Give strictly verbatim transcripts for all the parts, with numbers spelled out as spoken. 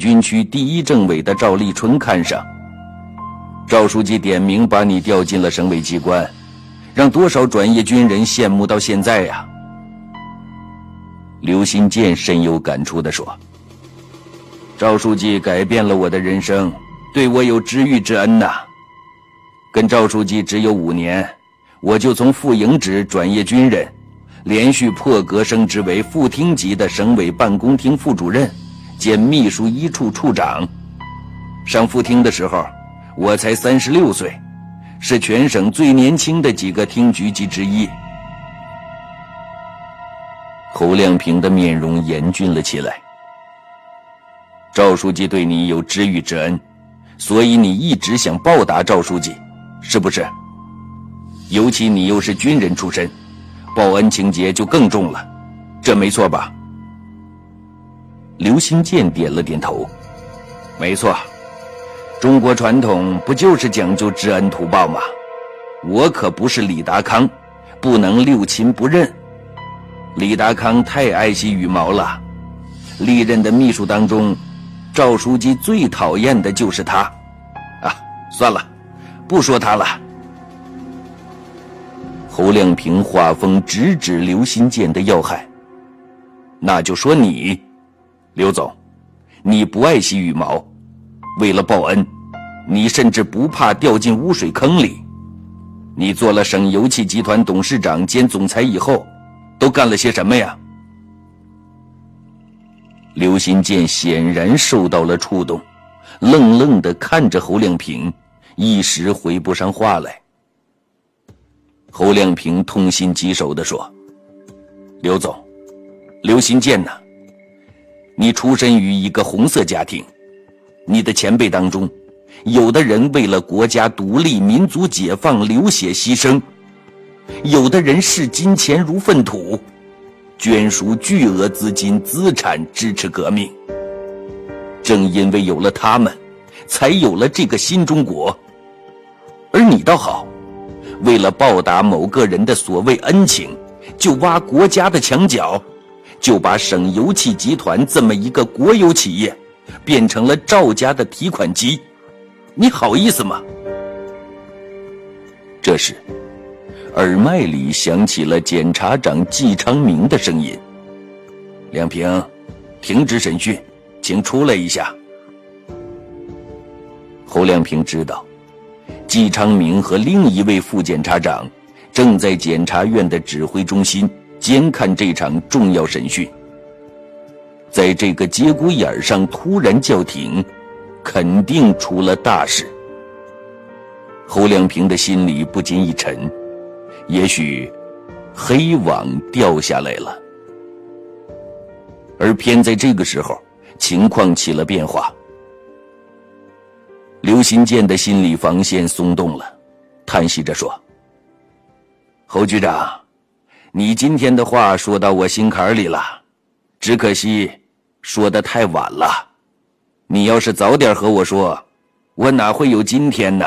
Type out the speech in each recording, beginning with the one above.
军区第一政委的赵立春看上。赵书记点名把你调进了省委机关，让多少专业军人羡慕到现在呀。刘新建深有感触地说，赵书记改变了我的人生，对我有知遇之恩呐。跟赵书记只有五年，我就从副营职专业军人连续破格升职为副厅级的省委办公厅副主任兼秘书一处处长。上副厅的时候我才三十六岁，是全省最年轻的几个厅局级之一。侯亮平的面容严峻了起来。赵书记对你有知遇之恩，所以你一直想报答赵书记，是不是？尤其你又是军人出身，报恩情节就更重了，这没错吧？刘新建点了点头，没错，中国传统不就是讲究知恩图报吗？我可不是李达康，不能六亲不认。李达康太爱惜羽毛了，历任的秘书当中，赵书记最讨厌的就是他。啊，算了，不说他了。侯亮平话锋直指刘新建的要害，那就说你，刘总，你不爱惜羽毛，为了报恩，你甚至不怕掉进污水坑里。你做了省油气集团董事长兼总裁以后，都干了些什么呀？刘新建显然受到了触动，愣愣地看着侯亮平，一时回不上话来。侯亮平痛心疾首地说，刘总，刘新建呐，你出身于一个红色家庭，你的前辈当中，有的人为了国家独立民族解放流血牺牲，有的人视金钱如粪土，捐赎巨额资金资产支持革命。正因为有了他们，才有了这个新中国。而你倒好，为了报答某个人的所谓恩情，就挖国家的墙角，就把省油气集团这么一个国有企业变成了赵家的提款机，你好意思吗？这时耳麦里响起了检察长季昌明的声音，亮平，停止审讯，请出来一下。侯亮平知道季昌明和另一位副检察长正在检察院的指挥中心监看这场重要审讯，在这个节骨眼上突然叫停，肯定出了大事。侯亮平的心里不禁一沉，也许黑网掉下来了。而偏在这个时候，情况起了变化。刘新建的心理防线松动了，叹息着说，侯局长，你今天的话说到我心坎里了，只可惜说得太晚了。你要是早点和我说，我哪会有今天呢？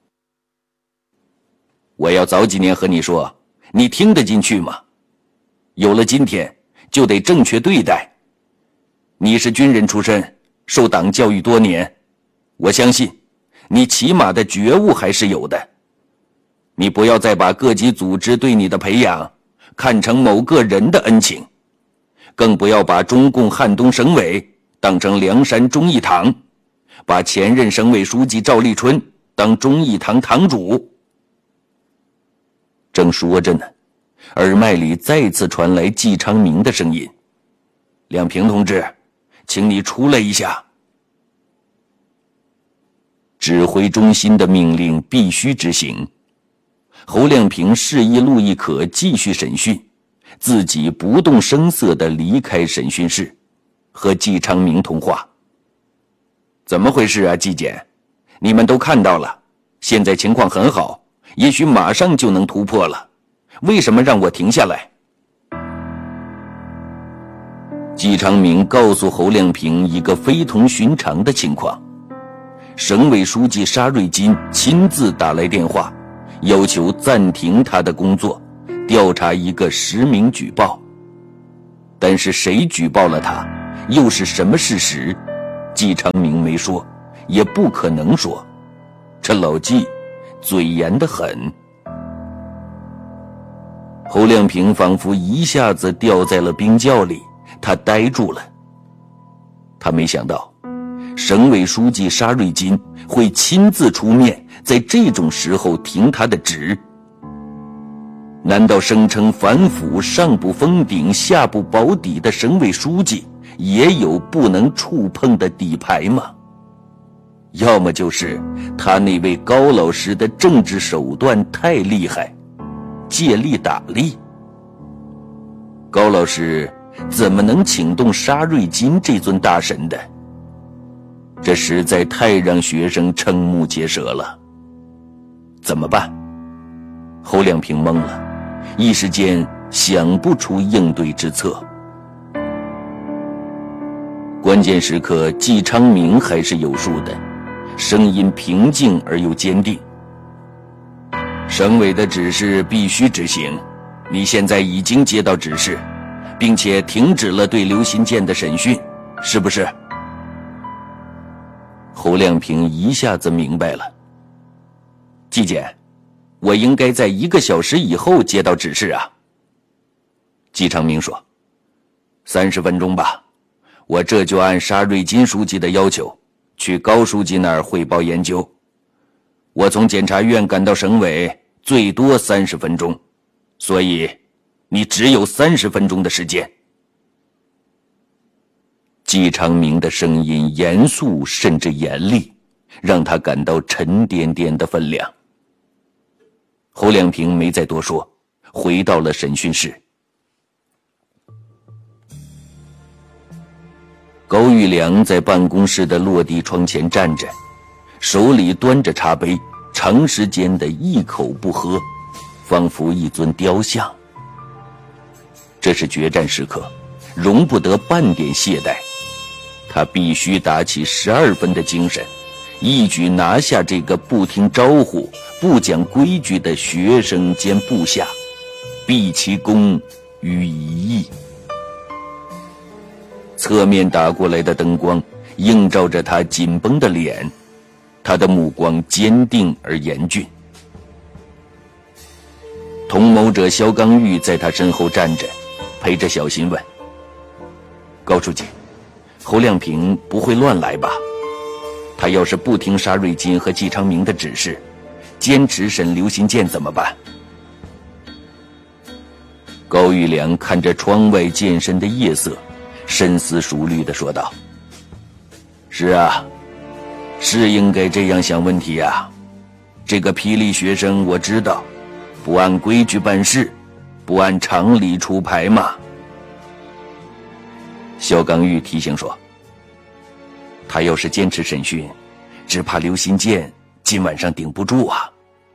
我要早几年和你说，你听得进去吗？有了今天，就得正确对待。你是军人出身，受党教育多年，我相信你起码的觉悟还是有的。你不要再把各级组织对你的培养看成某个人的恩情，更不要把中共汉东省委当成梁山忠义堂，把前任省委书记赵立春当忠义堂堂主。正说着呢，耳麦里再次传来季昌明的声音，亮平同志，请你出来一下。指挥中心的命令必须执行。侯亮平示意陆亦可继续审讯，自己不动声色地离开审讯室，和季昌明通话。怎么回事啊，季检？你们都看到了，现在情况很好，也许马上就能突破了，为什么让我停下来？季昌明告诉侯亮平一个非同寻常的情况，省委书记沙瑞金亲自打来电话，要求暂停他的工作，调查一个实名举报。但是谁举报了他，又是什么事实， 季长明没说，也不可能说，这老纪嘴严得很。侯亮平仿佛一下子掉在了冰窖里，他呆住了。他没想到省委书记沙瑞金会亲自出面，在这种时候停他的职。难道声称反腐上不封顶下不保底的省委书记也有不能触碰的底牌吗？要么就是他那位高老师的政治手段太厉害，借力打力。高老师怎么能请动沙瑞金这尊大神的？这实在太让学生瞠目结舌了。怎么办？侯亮平懵了，一时间想不出应对之策。关键时刻，季昌明还是有数的，声音平静而又坚定。省委的指示必须执行，你现在已经接到指示，并且停止了对刘新建的审讯，是不是？侯亮平一下子明白了。季检，我应该在一个小时以后接到指示啊。季昌明说，三十分钟吧，我这就按沙瑞金书记的要求去高书记那儿汇报研究。我从检察院赶到省委最多三十分钟，所以你只有三十分钟的时间。季昌明的声音严肃甚至严厉，让他感到沉甸甸的分量。侯亮平没再多说，回到了审讯室。高玉良在办公室的落地窗前站着，手里端着茶杯，长时间的一口不喝，仿佛一尊雕像。这是决战时刻，容不得半点懈怠。他必须打起十二分的精神，一举拿下这个不听招呼、不讲规矩的学生兼部下，毕其功于一役。侧面打过来的灯光映照着他紧绷的脸，他的目光坚定而严峻。同谋者肖刚玉在他身后站着，陪着小心问：高书记，侯亮平不会乱来吧？他要是不听沙瑞金和季昌明的指示，坚持审刘新建怎么办？高玉良看着窗外渐深的夜色，深思熟虑地说道：是啊，是应该这样想问题啊。这个霹雳学生我知道，不按规矩办事，不按常理出牌嘛。肖刚玉提醒说，他要是坚持审讯，只怕刘新建今晚上顶不住啊。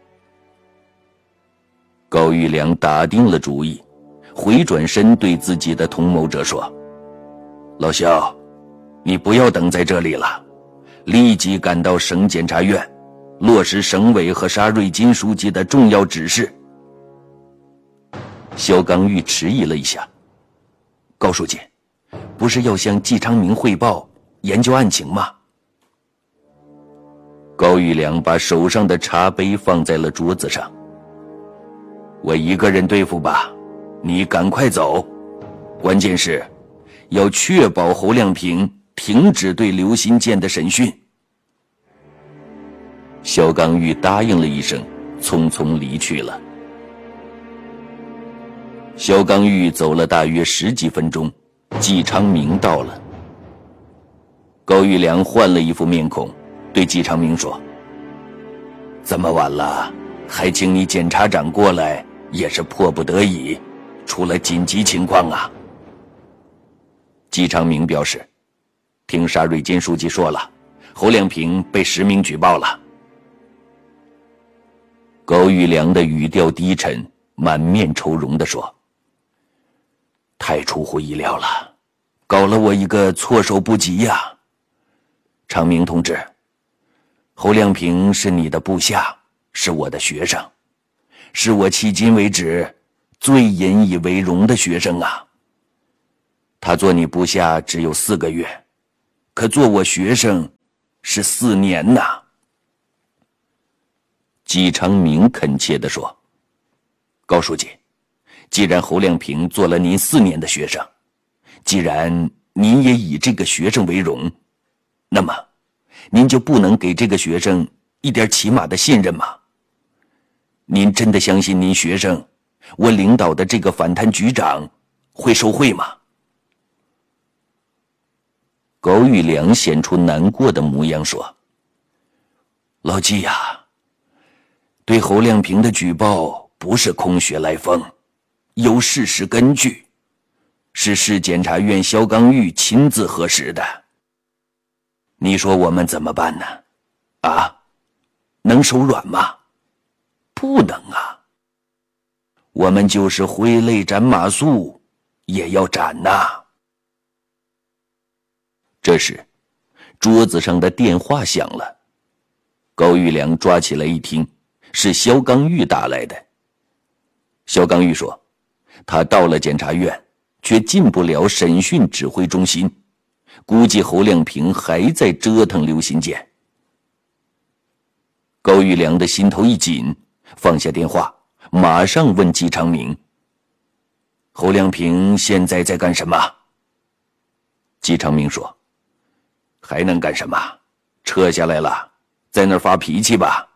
高玉良打定了主意，回转身对自己的同谋者说：老肖，你不要等在这里了，立即赶到省检察院，落实省委和沙瑞金书记的重要指示。肖刚玉迟疑了一下，高书记，不是要向季昌明汇报研究案情吗？高玉良把手上的茶杯放在了桌子上。我一个人对付吧，你赶快走。关键是要确保侯亮平停止对刘新建的审讯。肖刚玉答应了一声，匆匆离去了。肖刚玉走了大约十几分钟，季昌明到了。高玉良换了一副面孔，对季昌明说：这么晚了，还请你检察长过来，也是迫不得已，出了紧急情况啊。季昌明表示，听沙瑞金书记说了，侯亮平被实名举报了。高玉良的语调低沉，满面愁容地说：太出乎意料了，搞了我一个措手不及呀。昌明同志，侯亮平是你的部下，是我的学生，是我迄今为止最引以为荣的学生啊。他做你部下只有四个月， 可做我学生是四年呐。季昌明恳切地说：高书记，既然侯亮平做了您四年的学生，既然您也以这个学生为荣，那么您就不能给这个学生一点起码的信任吗？您真的相信您学生，我领导的这个反贪局长会受贿吗？高玉良显出难过的模样说：老季呀、啊，对侯亮平的举报不是空穴来风，有事实根据，是市检察院肖刚玉亲自核实的。你说我们怎么办呢？啊，能手软吗？不能啊，我们就是挥泪斩马谡也要斩呐。这时桌子上的电话响了，高玉良抓起来一听，是肖刚玉打来的。肖刚玉说，他到了检察院，却进不了审讯指挥中心，估计侯亮平还在折腾刘新建。高玉良的心头一紧，放下电话，马上问季昌明：侯亮平现在在干什么？季昌明说：还能干什么？撤下来了，在那儿发脾气吧。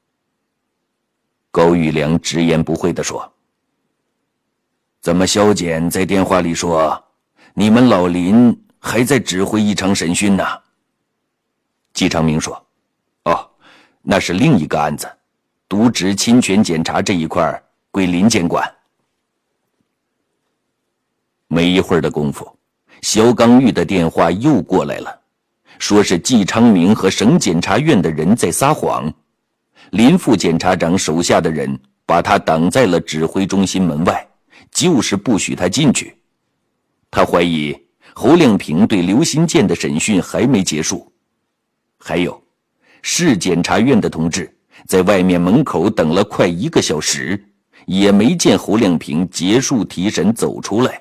高玉良直言不讳地说：怎么肖检在电话里说你们老林还在指挥一场审讯呢？季昌明说：哦，那是另一个案子，渎职侵权检查这一块归林监管。没一会儿的功夫，肖刚玉的电话又过来了，说是季昌明和省检察院的人在撒谎，林副检察长手下的人把他挡在了指挥中心门外，就是不许他进去。他怀疑侯亮平对刘新建的审讯还没结束，还有市检察院的同志在外面门口等了快一个小时，也没见侯亮平结束提审走出来。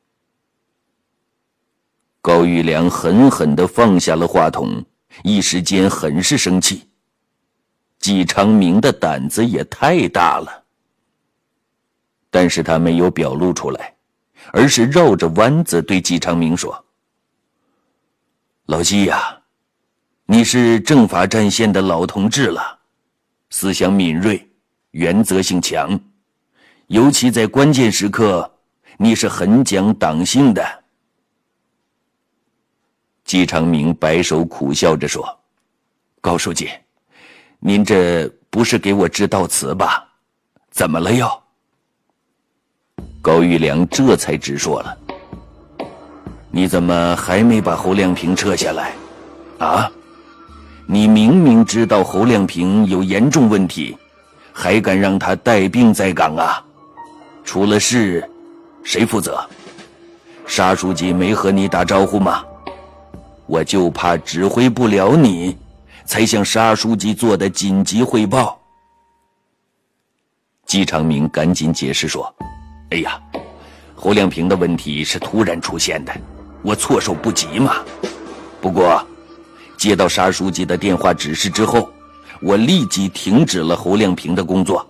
高玉良狠狠地放下了话筒，一时间很是生气。季昌明的胆子也太大了，但是他没有表露出来，而是绕着弯子对季昌明说：老季呀、啊，你是政法战线的老同志了，思想敏锐，原则性强，尤其在关键时刻，你是很讲党性的。季昌明摆手苦笑着说：高书记，您这不是给我致悼词吧？怎么了又？高玉良这才直说了：你怎么还没把侯亮平撤下来？啊？你明明知道侯亮平有严重问题，还敢让他带病在岗啊？出了事，谁负责？沙书记没和你打招呼吗？我就怕指挥不了你，才向沙书记做的紧急汇报。季昌明赶紧解释说：哎呀，侯亮平的问题是突然出现的，我措手不及嘛。不过接到沙书记的电话指示之后，我立即停止了侯亮平的工作。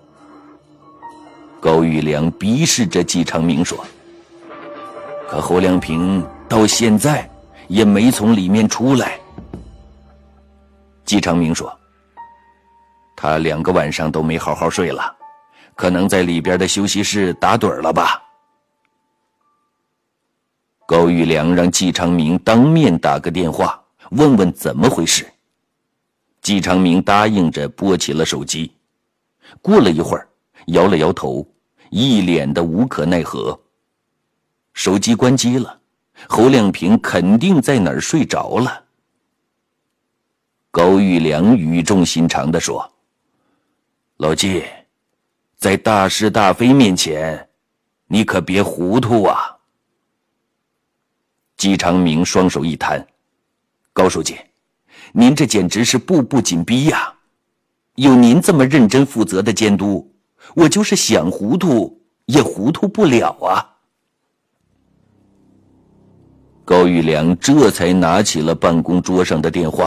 高玉良逼视着季昌明说：可侯亮平到现在也没从里面出来。季昌明说：他两个晚上都没好好睡了，可能在里边的休息室打盹了吧。高玉良让季昌明当面打个电话，问问怎么回事。季昌明答应着拨起了手机，过了一会儿摇了摇头，一脸的无可奈何。手机关机了，侯亮平肯定在哪儿睡着了。高玉良语重心长地说：老季，在大是大非面前，你可别糊涂啊。季昌明双手一摊：高书记，您这简直是步步紧逼呀！有您这么认真负责的监督，我就是想糊涂也糊涂不了啊。 高玉良这才拿起了办公桌上的电话。